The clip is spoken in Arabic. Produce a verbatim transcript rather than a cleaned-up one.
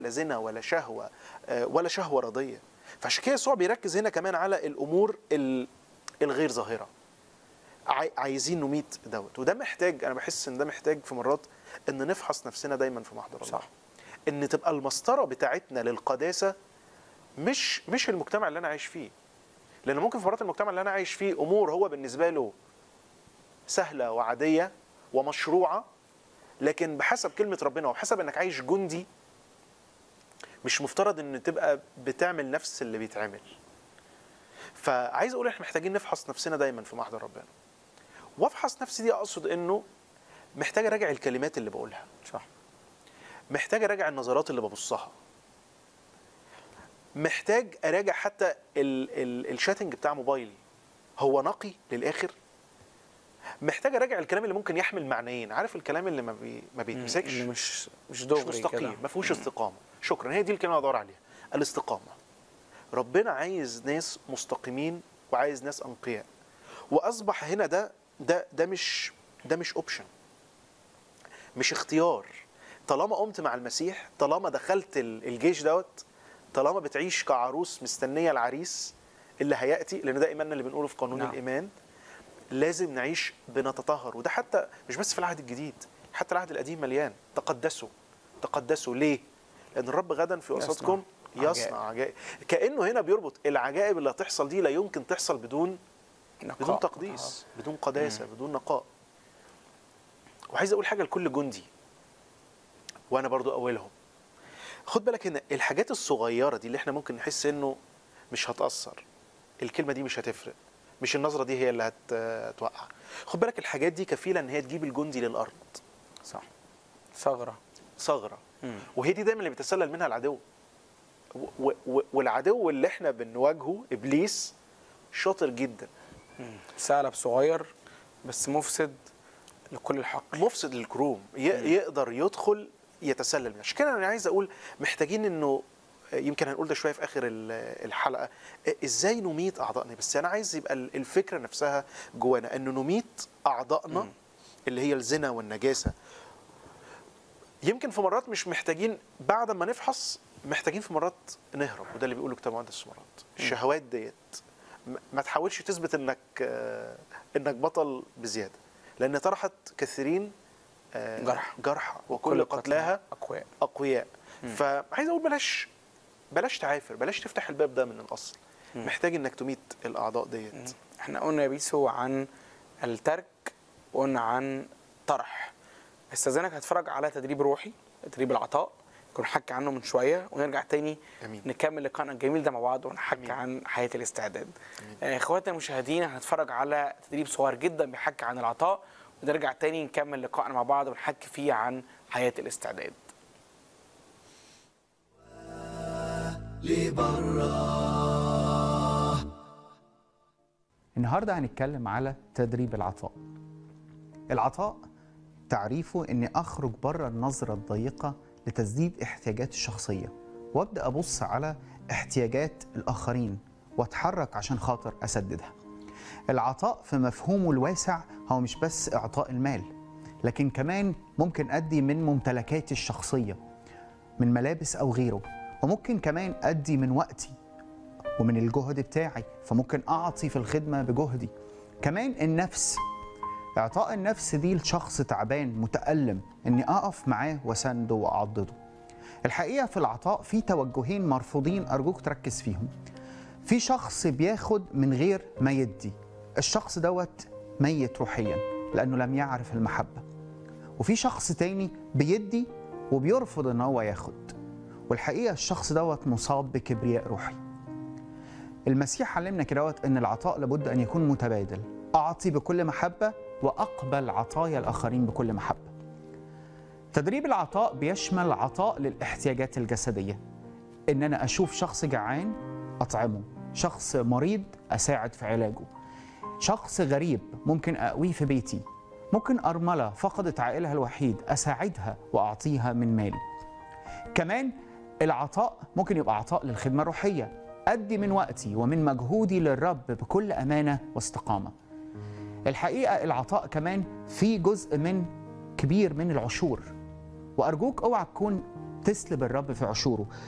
لا زنا ولا شهوه ولا شهوه رضيه. فعشان كده يسوع بيركز هنا كمان على الامور الغير ظاهره. عايزين نميت دوت، وده محتاج، انا بحس ان ده محتاج في مرات ان نفحص نفسنا دايما في محضر الله. صح. ان تبقى المسطره بتاعتنا للقداسه مش مش المجتمع اللي انا عايش فيه، لان ممكن في مرات المجتمع اللي انا عايش فيه امور هو بالنسبه له سهله وعاديه ومشروعه، لكن بحسب كلمه ربنا وبحسب انك عايش جندي مش مفترض ان تبقى بتعمل نفس اللي بيتعمل. فعايز اقول احنا محتاجين نفحص نفسنا دايما في محضر ربنا. وافحص نفسي دي اقصد انه محتاج اراجع الكلمات اللي بقولها. صح. محتاج اراجع النظرات اللي ببصها. محتاج اراجع حتى ال ال الشاتنج بتاع موبايلي هو نقي للاخر. محتاج اراجع الكلام اللي ممكن يحمل معنيين، عارف الكلام اللي ما بي ما بيتمسكش، اللي مش مش دغري، مش مستقيم، ما فيهوش استقامه. شكرا، هي دي الكلمه اللي بدور عليها، الاستقامه. ربنا عايز ناس مستقيمين وعايز ناس انقياء. واصبح هنا ده ده ده مش ده مش اوبشن، مش اختيار. طالما قمت مع المسيح، طالما دخلت الجيش دوت، طالما بتعيش كعروس مستنيه العريس اللي هياتي، لان ده ايماننا اللي بنقوله في قانون نعم. الايمان لازم نعيش بنتطهر. وده حتى مش بس في العهد الجديد، حتى العهد القديم مليان تقدسوا. تقدسوا ليه؟ لان الرب غدا في وسطكم يصنع عجائب. كانه هنا بيربط العجائب اللي هتحصل دي لا يمكن تحصل بدون نقاء. بدون تقديس، آه. بدون قداسه، مم. بدون نقاء. وعايز اقول حاجه لكل جندي وانا برضو اولهم، خد بالك هنا الحاجات الصغيره دي اللي احنا ممكن نحس انه مش هتاثر، الكلمه دي مش هتفرق، مش النظره دي هي اللي هتوقع. خد بالك الحاجات دي كفيله ان هي تجيب الجندي للارض. صح. ثغره ثغره وهي دي دايما اللي بيتسلل منها العدو. والعدو اللي احنا بنواجهه ابليس شاطر جدا، ثعلب صغير بس مفسد لكل الحق، مفسد للكروم، يقدر يدخل يتسلل. عشان كده انا عايز اقول محتاجين انه يمكن هنقول ده شويه في اخر الحلقه ازاي نميت اعضائنا، بس انا عايز يبقى الفكره نفسها جوانا انه نميت اعضائنا اللي هي الزنا والنجاسه. يمكن في مرات مش محتاجين بعد ما نفحص، محتاجين في مرات نهرب، وده اللي بيقوله كتاب مقدس مرات. الشهوات ديت ما تحاولش تثبت انك انك بطل بزياده، لان طرحت كثيرين جرح جرحى وكل قتلاها اقوياء اقوياء. فعايز اقول بلاش بلاش تعافر، بلاش تفتح الباب ده من الاصل. مم. محتاج انك تميت الاعضاء ديت. مم. احنا قلنا يا بيسو عن الترك وقلنا عن طرح. استاذنك هتفرج على تدريب روحي، تدريب العطاء، كنا نحكي عنه من شويه، ونرجع تاني أمين. نكمل لقاءنا الجميل ده مع بعض ونحكي عن حياه الاستعداد. اخواتنا المشاهدين هنتفرج على تدريب صغير جدا بيحكي عن العطاء، ونرجع تاني نكمل لقاءنا مع بعض ونحكي فيه عن حياه الاستعداد. النهارده هنتكلم على تدريب العطاء. العطاء تعريفه اني اخرج بره النظره الضيقه لتسديد احتياجاتي الشخصيه، وابدا ابص على احتياجات الاخرين واتحرك عشان خاطر اسددها. العطاء في مفهومه الواسع هو مش بس اعطاء المال، لكن كمان ممكن ادي من ممتلكاتي الشخصيه، من ملابس او غيره، وممكن كمان ادي من وقتي ومن الجهد بتاعي، فممكن اعطي في الخدمه بجهدي. كمان النفس، اعطاء النفس دي لشخص تعبان متألم، اني اقف معاه واسنده واعضده. الحقيقه في العطاء في توجهين مرفوضين ارجوك تركز فيهم. في شخص بياخد من غير ما يدي، الشخص دوت ميت روحيا لانه لم يعرف المحبه. وفي شخص تاني بيدي وبيرفض ان هو ياخد، والحقيقه الشخص دوت مصاب بكبرياء روحي. المسيح علمنا كدهوت ان العطاء لابد ان يكون متبادل، اعطي بكل محبه واقبل عطايا الاخرين بكل محبه. تدريب العطاء بيشمل عطاء للاحتياجات الجسديه، ان انا اشوف شخص جعان اطعمه، شخص مريض اساعد في علاجه، شخص غريب ممكن اقويه في بيتي، ممكن ارمله فقدت عائلها الوحيد اساعدها واعطيها من مالي. كمان العطاء ممكن يبقى عطاء للخدمه الروحيه، ادي من وقتي ومن مجهودي للرب بكل امانه واستقامه. الحقيقه العطاء كمان في جزء من كبير من العشور، وارجوك اوعى تكون تسلب الرب في عشوره.